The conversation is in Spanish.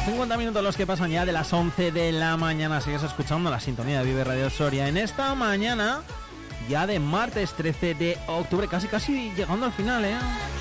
50 minutos los que pasan ya de las 11 de la mañana. Sigues escuchando la sintonía de Vive Radio Soria en esta mañana ya de martes 13 de octubre, casi llegando al final,